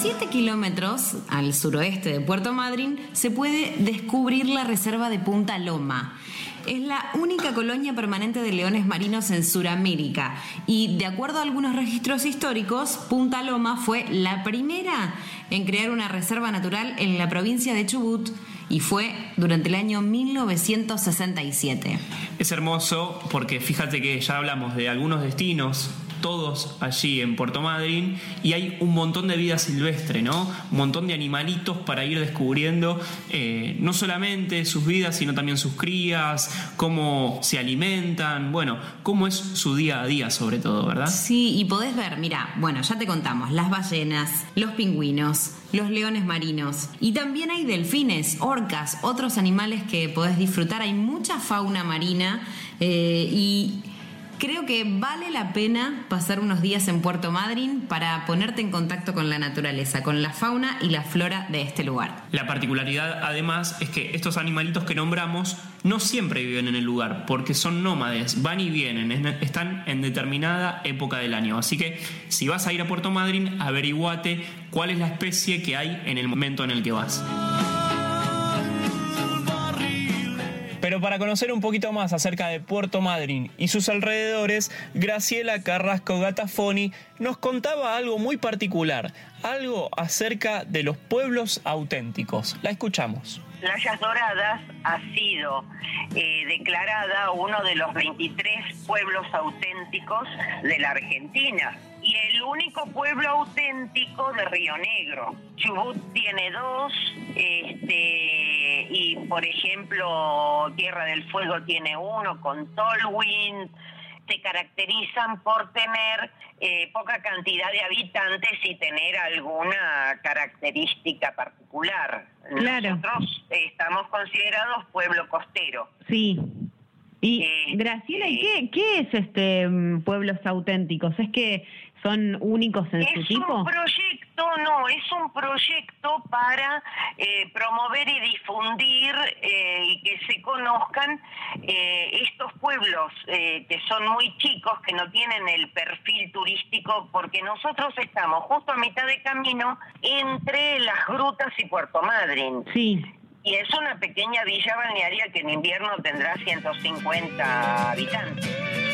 7 kilómetros al suroeste de Puerto Madryn se puede descubrir la reserva de Punta Loma. Es la única colonia permanente de leones marinos en Sudamérica y, de acuerdo a algunos registros históricos, Punta Loma fue la primera en crear una reserva natural en la provincia de Chubut y fue durante el año 1967. Es hermoso porque fíjate que ya hablamos de algunos destinos, todos allí en Puerto Madryn, y hay un montón de vida silvestre, ¿no? Un montón de animalitos para ir descubriendo, no solamente sus vidas, sino también sus crías, cómo se alimentan, bueno, cómo es su día a día sobre todo, ¿verdad? Sí, y podés ver, mira, bueno, ya te contamos, las ballenas, los pingüinos, los leones marinos, y también hay delfines, orcas, otros animales que podés disfrutar. Hay mucha fauna marina y creo que vale la pena pasar unos días en Puerto Madryn para ponerte en contacto con la naturaleza, con la fauna y la flora de este lugar. La particularidad, además, es que estos animalitos que nombramos no siempre viven en el lugar, porque son nómades, van y vienen, están en determinada época del año. Así que si vas a ir a Puerto Madryn, averiguate cuál es la especie que hay en el momento en el que vas. Pero para conocer un poquito más acerca de Puerto Madryn y sus alrededores, Graciela Carrasco Gatafoni nos contaba algo muy particular, algo acerca de los pueblos auténticos. La escuchamos. Playas Doradas ha sido declarada uno de los 23 pueblos auténticos de la Argentina y el único pueblo auténtico de Río Negro. Chubut tiene 2, y por ejemplo Tierra del Fuego tiene 1 con Tolwyn. Se caracterizan por tener poca cantidad de habitantes y tener alguna característica particular. Claro. Nosotros estamos considerados pueblo costero. Sí. Y Graciela, ¿y qué es pueblos auténticos? ¿Es que son únicos en su tipo? Es un proyecto para promover y difundir y que se conozcan estos pueblos que son muy chicos, que no tienen el perfil turístico, porque nosotros estamos justo a mitad de camino entre Las Grutas y Puerto Madryn. Sí. Y es una pequeña villa balnearia que en invierno tendrá 150 habitantes.